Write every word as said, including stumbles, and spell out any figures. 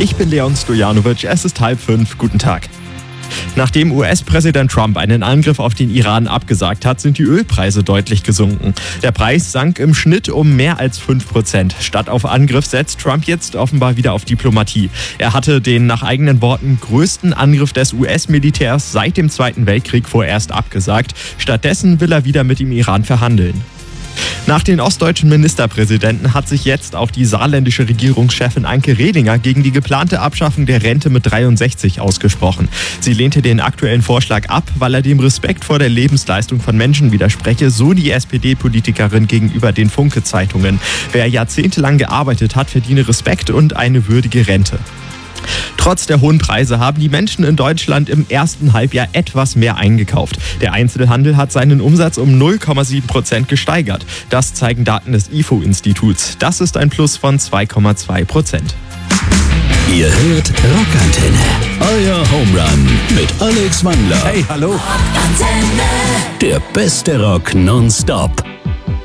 Ich bin Leon Stojanovic, es ist halb fünf, guten Tag. Nachdem U S-Präsident Trump einen Angriff auf den Iran abgesagt hat, sind die Ölpreise deutlich gesunken. Der Preis sank im Schnitt um mehr als fünf Prozent. Statt auf Angriff setzt Trump jetzt offenbar wieder auf Diplomatie. Er hatte den nach eigenen Worten größten Angriff des U S-Militärs seit dem Zweiten Weltkrieg vorerst abgesagt. Stattdessen will er wieder mit dem Iran verhandeln. Nach den ostdeutschen Ministerpräsidenten hat sich jetzt auch die saarländische Regierungschefin Anke Rehlinger gegen die geplante Abschaffung der Rente mit dreiundsechzig ausgesprochen. Sie lehnte den aktuellen Vorschlag ab, weil er dem Respekt vor der Lebensleistung von Menschen widerspreche, so die S P D-Politikerin gegenüber den Funke-Zeitungen. Wer jahrzehntelang gearbeitet hat, verdiene Respekt und eine würdige Rente. Trotz der hohen Preise haben die Menschen in Deutschland im ersten Halbjahr etwas mehr eingekauft. Der Einzelhandel hat seinen Umsatz um null Komma sieben Prozent gesteigert. Das zeigen Daten des I F O-Instituts. Das ist ein Plus von zwei Komma zwei Prozent. Ihr hört Rockantenne, euer Homerun mit Alex Wandler. Hey, hallo. Der beste Rock nonstop.